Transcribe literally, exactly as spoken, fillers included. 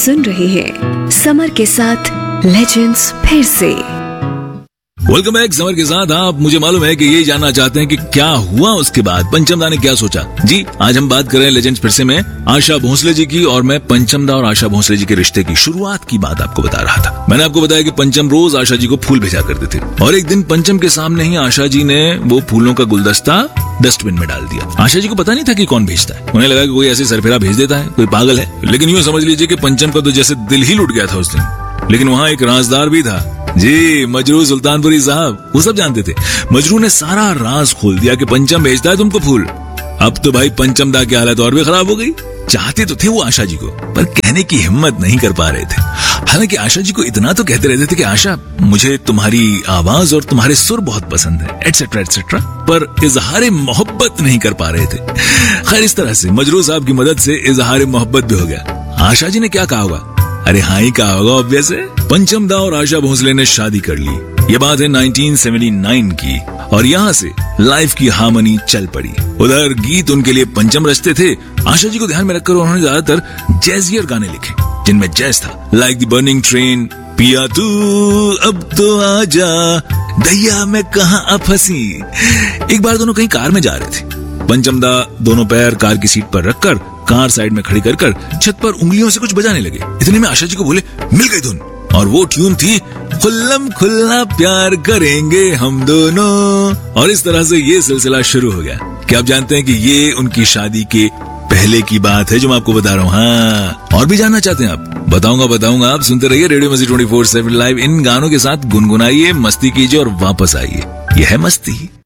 सुन रहे हैं समर के साथ लेजेंड्स फिर से। वेलकम बैक समर के साथ। आप मुझे मालूम है कि ये जानना चाहते हैं कि क्या हुआ उसके बाद, पंचम दा ने क्या सोचा। जी, आज हम बात कर रहे हैं लेजेंड्स फिर से में आशा भोसले जी की, और मैं पंचम दा और आशा भोसले जी के रिश्ते की शुरुआत की बात आपको बता रहा था। मैंने आपको बताया कि पंचम रोज आशा जी को फूल भेजा करते थे, और एक दिन पंचम के सामने ही आशा जी ने वो फूलों का गुलदस्ता डस्टबिन में डाल दिया। आशा जी को पता नहीं था कि कौन भेजता है, उन्हें लगा कि कोई ऐसे सरफेरा भेज देता है, कोई पागल है। लेकिन यूं समझ लीजिए कि पंचम का तो जैसे दिल ही लुट गया था उस दिन। लेकिन वहाँ एक राजदार भी था जी, मजरू सुल्तानपुरी साहब। वो सब जानते थे। मजरू ने सारा राज खोल दिया कि पंचम भेजता है तुमको फूल। अब तो भाई पंचम दा की हालत और भी खराब हो गई। चाहते तो थे वो आशा जी को, पर कहने की हिम्मत नहीं कर पा रहे थे। हालांकि आशा जी को इतना तो कहते रहते थे कि आशा, मुझे तुम्हारी आवाज और तुम्हारे सुर बहुत पसंद है, एटसेट्रा एटसेट्रा, पर इजहार मोहब्बत नहीं कर पा रहे थे। खैर, इस तरह से मजरू साहब की मदद से इजहार मोहब्बत भी हो गया। आशा जी ने क्या कहा होगा? अरे हाँ ही कहा होगा ऑब्वियस है। पंचम दा और आशा भोसले ने शादी कर ली। ये बात है नाइनटीन सेवेंटी नाइन की, और यहाँ से लाइफ की हार्मनी चल पड़ी। उधर गीत उनके लिए पंचम रचते थे। आशा जी को ध्यान में रखकर उन्होंने ज्यादातर जैजियर गाने लिखे, जिनमें जैज था। लाइक द बर्निंग ट्रेन, पिया तू अब तो आजा, दैया मैं कहाँ अब फंसी। एक बार दोनों कहीं कार में जा रहे थे। पंचम दा दोनों पैर कार की सीट पर रखकर कार साइड में खड़ी कर कर छत पर उंगलियों से कुछ बजाने लगे। इतने में आशा जी को बोले, मिल गई धुन। और वो ट्यून थी, खुल्लम खुल्ला प्यार करेंगे हम दोनों। और इस तरह से ये सिलसिला शुरू हो गया। क्या आप जानते हैं कि ये उनकी शादी के पहले की बात है जो मैं आपको बता रहा हूँ। हाँ, और भी जानना चाहते हैं आप? बताऊंगा बताऊंगा आप सुनते रहिए रेडियो मस्ती ट्वेंटी फोर सेवन लाइव। इन गानों के साथ गुनगुनाइए, मस्ती कीजिए और वापस आइए। यह है मस्ती।